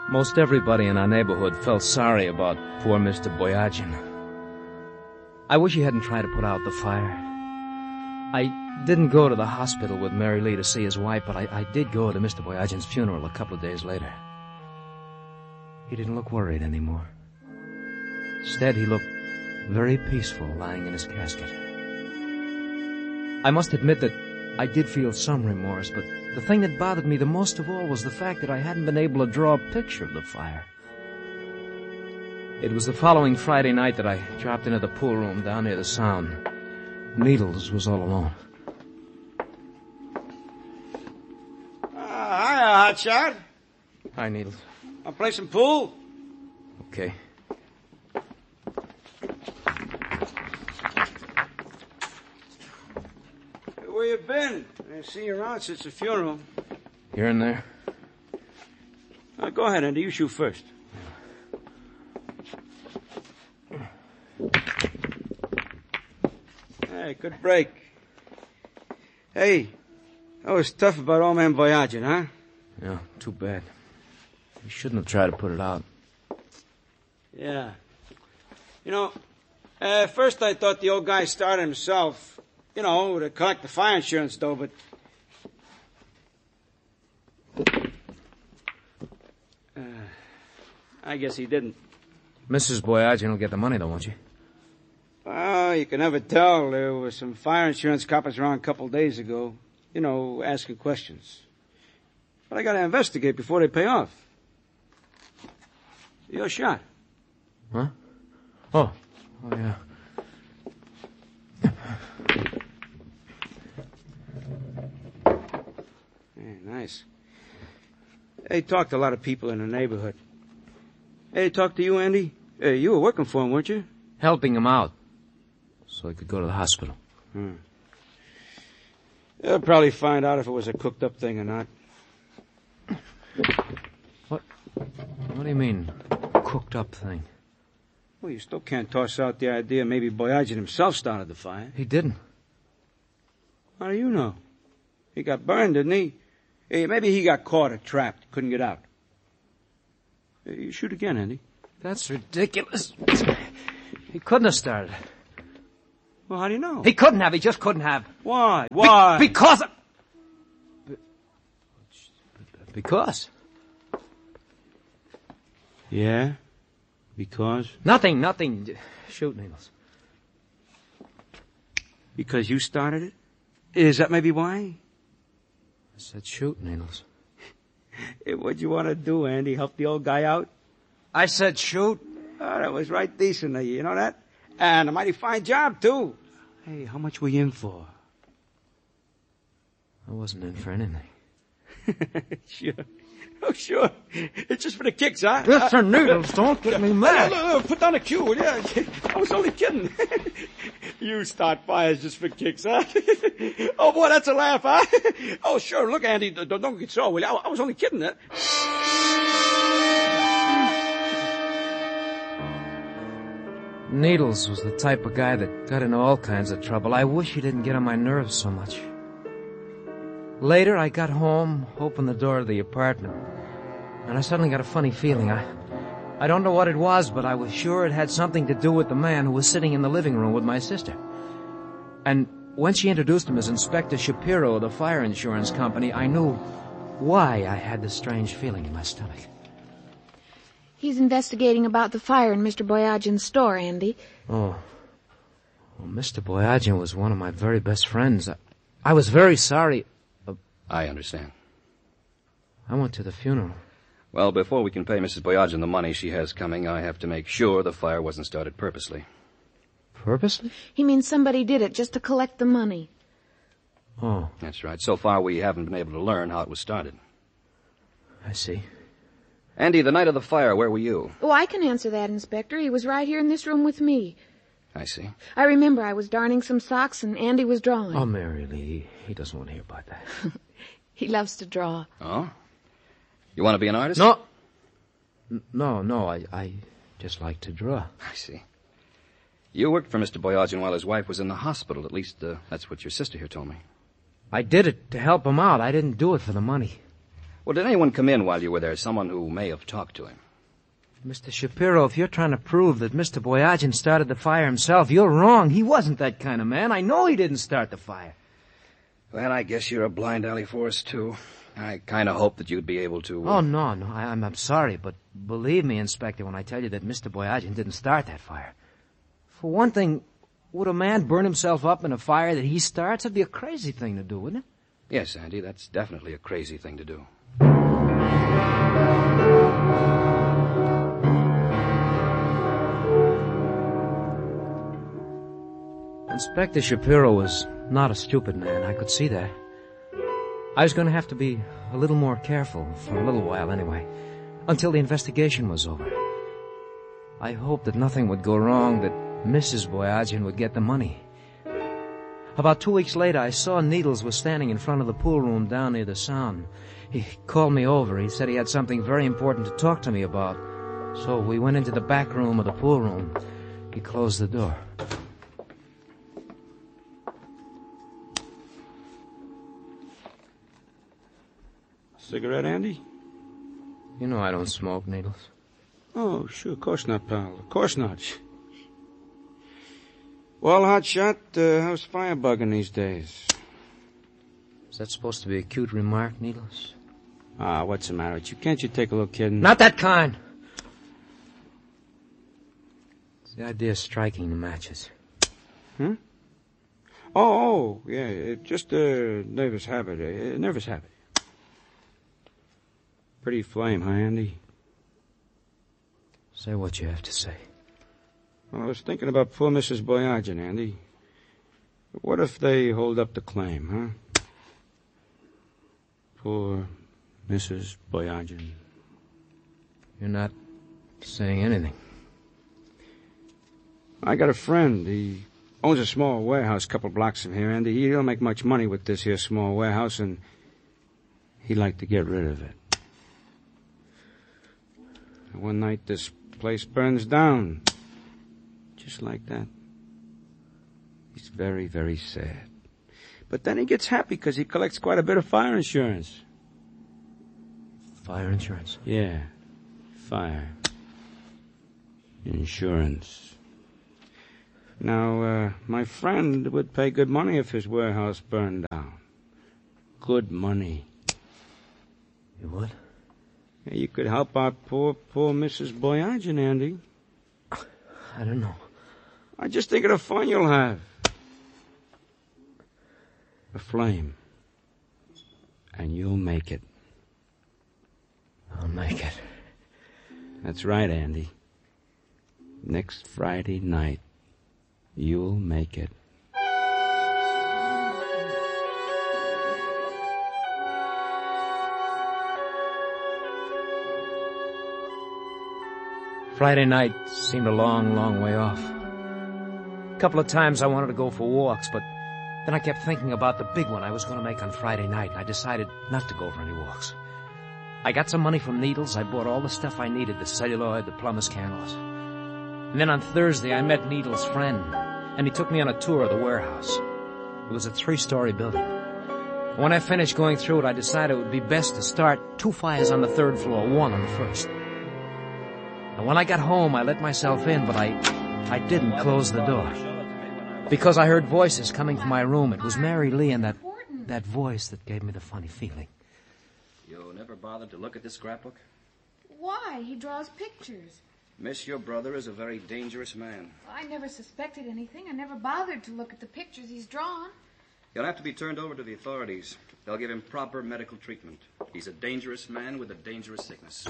Most everybody in our neighborhood felt sorry about poor Mr. Boyadjian. I wish he hadn't tried to put out the fire. I didn't go to the hospital with Mary Lee to see his wife, but I did go to Mr. Boyadjian's funeral a couple of days later. He didn't look worried anymore. Instead, he looked very peaceful lying in his casket. I must admit that I did feel some remorse, but the thing that bothered me the most of all was the fact that I hadn't been able to draw a picture of the fire. It was the following Friday night that I dropped into the pool room down near the Sound. Needles was all alone. Hiya, Hotshot. Hi, Needles. I'll play some pool. Okay. Where you been? I didn't see you around since the funeral. Here and there. Go ahead, Andy. You shoot first. Hey, good break. Hey, that was tough about old man Boyadjian, huh? Yeah, too bad. You shouldn't have tried to put it out. Yeah. You know, at first I thought the old guy started himself, to collect the fire insurance, though, but... I guess he didn't. Mrs. Boyadjian will get the money, though, won't she? Well, you can never tell. There were some fire insurance coppers around a couple of days ago, asking questions. But I gotta investigate before they pay off. Your shot. Huh? Oh, yeah. Yeah, nice. Hey, talked to a lot of people in the neighborhood. Hey, talked to you, Andy? Hey, you were working for him, weren't you? Helping him out, so he could go to the hospital. They'll probably find out if it was a cooked-up thing or not. What do you mean, cooked-up thing? Well, you still can't toss out the idea maybe Boyadjian himself started the fire. He didn't. How do you know? He got burned, didn't he? Hey, maybe he got caught or trapped, couldn't get out. Hey, you shoot again, Andy. That's ridiculous. He couldn't have started. Well, how do you know? He couldn't have. He just couldn't have. Why? Why? Because... Because? Yeah? Because? Nothing. Shoot, Needles. Because you started it? Is that maybe why? I said shoot, Needles. Hey, what'd you want to do, Andy? Help the old guy out? I said shoot. Oh, that was right decent of you, you know that? And a mighty fine job, too. Hey, how much were you in for? I wasn't in for anything. Sure. Oh, sure. It's just for the kicks, huh? Mr. Needles, don't get me mad. Look, put down the cue, will ya? I was only kidding. You start fires just for kicks, huh? Oh, boy, that's a laugh, huh? Oh, sure. Look, Andy, don't get sore, will you? I was only kidding, huh? Needles was the type of guy that got into all kinds of trouble. I wish he didn't get on my nerves so much. Later, I got home, opened the door of the apartment, and I suddenly got a funny feeling. I don't know what it was, but I was sure it had something to do with the man who was sitting in the living room with my sister. And when she introduced him as Inspector Shapiro of the fire insurance company, I knew why I had this strange feeling in my stomach. He's investigating about the fire in Mr. Boyadjian's store, Andy. Oh. Well, Mr. Boyadjian was one of my very best friends. I was very sorry. I understand. I went to the funeral. Well, before we can pay Mrs. Boyadjian the money she has coming, I have to make sure the fire wasn't started purposely. Purposely? He means somebody did it just to collect the money. Oh. That's right. So far, we haven't been able to learn how it was started. I see. Andy, the night of the fire, where were you? Oh, I can answer that, Inspector. He was right here in this room with me. I see. I remember I was darning some socks and Andy was drawing. Oh, Mary Lee, he doesn't want to hear about that. He loves to draw. Oh? You want to be an artist? No. No, I just like to draw. I see. You worked for Mr. Boyadjian while his wife was in the hospital. At least, that's what your sister here told me. I did it to help him out. I didn't do it for the money. Well, did anyone come in while you were there? Someone who may have talked to him? Mr. Shapiro, if you're trying to prove that Mr. Boyagin started the fire himself, you're wrong. He wasn't that kind of man. I know he didn't start the fire. Well, I guess you're a blind alley Forrest, too. I kind of hoped that you'd be able to... Oh, no. I'm sorry, but believe me, Inspector, when I tell you that Mr. Boyagin didn't start that fire. For one thing, would a man burn himself up in a fire that he starts? That'd be a crazy thing to do, wouldn't it? Yes, Andy, that's definitely a crazy thing to do. Inspector Shapiro was not a stupid man. I could see that. I was going to have to be a little more careful, for a little while anyway, until the investigation was over. I hoped that nothing would go wrong, that Mrs. Boyagin would get the money. About 2 weeks later, I saw Needles was standing in front of the pool room down near the Sound. He called me over. He said he had something very important to talk to me about. So we went into the back room of the pool room. He closed the door. Cigarette, Andy? You know I don't smoke, Needles. Oh, sure, of course not, pal. Of course not. Well, Hotshot, how's firebugging these days? Is that supposed to be a cute remark, Needles? Ah, what's the matter with you? Can't you take a look, kid? Not that kind! It's the idea of striking the matches. Hmm? Oh, yeah, just a nervous habit. Nervous habit. Pretty flame, huh, Andy? Say what you have to say. Well, I was thinking about poor Mrs. Boyagin, Andy. What if they hold up the claim, huh? Poor Mrs. Boyagin. You're not saying anything. I got a friend. He owns a small warehouse a couple blocks from here, Andy. He don't make much money with this here small warehouse, and he'd like to get rid of it. And one night this place burns down. Just like that. He's very, very sad. But then he gets happy because he collects quite a bit of fire insurance. Fire insurance? Yeah. Fire. Insurance. Now, my friend would pay good money if his warehouse burned down. Good money. You would? Yeah, you could help out poor Mrs. Boyagin, Andy. I don't know. I just think of the fun you'll have. A flame. And you'll make it. I'll make it. That's right, Andy. Next Friday night, you'll make it. Friday night seemed a long, long way off. A couple of times I wanted to go for walks, but then I kept thinking about the big one I was going to make on Friday night, and I decided not to go for any walks. I got some money from Needles. I bought all the stuff I needed, the celluloid, the plumber's candles. And then on Thursday, I met Needles' friend, and he took me on a tour of the warehouse. It was a 3-story building. When I finished going through it, I decided it would be best to start 2 fires on the 3rd floor, 1 on the 1st. And when I got home, I let myself in, but I didn't close the door. Because I heard voices coming from my room. It was Mary Lee and that voice that gave me the funny feeling. You never bothered to look at this scrapbook? Why? He draws pictures. Miss, your brother is a very dangerous man. I never suspected anything. I never bothered to look at the pictures he's drawn. He'll have to be turned over to the authorities. They'll give him proper medical treatment. He's a dangerous man with a dangerous sickness.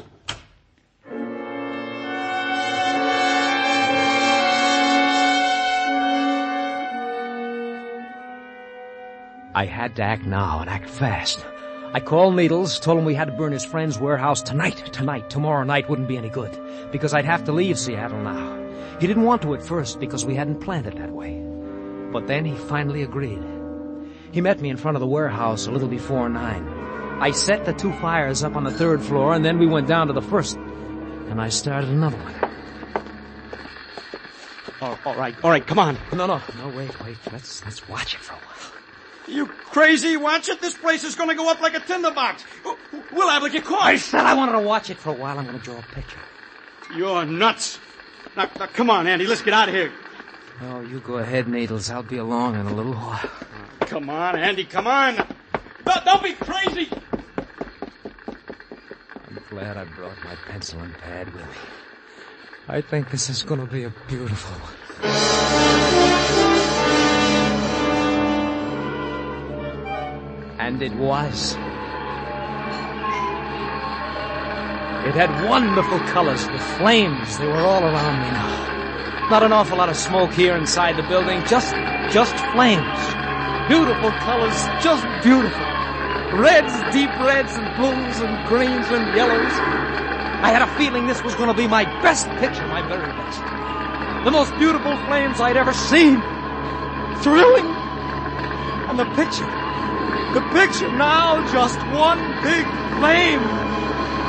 I had to act now and act fast. I called Needles, told him we had to burn his friend's warehouse tonight. Tomorrow night wouldn't be any good, because I'd have to leave Seattle now. He didn't want to at first because we hadn't planned it that way. But then he finally agreed. He met me in front of the warehouse a little before 9. I set the 2 fires up on the 3rd floor, and then we went down to the 1st, and I started another one. All right, come on. No, wait. Let's watch it for a while. You crazy? Watch it. This place is going to go up like a tinderbox. We'll have to get caught. I said I wanted to watch it for a while. I'm going to draw a picture. You're nuts. Now, come on, Andy. Let's get out of here. Oh, you go ahead, Needles. I'll be along in a little while. Come on, Andy. Come on. Don't be crazy. I'm glad I brought my pencil and pad with me. I think this is going to be a beautiful one. And it was. It had wonderful colors, the flames. They were all around me now. Not an awful lot of smoke here inside the building, just flames. Beautiful colors, just beautiful. Reds, deep reds and blues and greens and yellows. I had a feeling this was going to be my best picture, my very best. The most beautiful flames I'd ever seen. Thrilling. And the picture now just one big flame.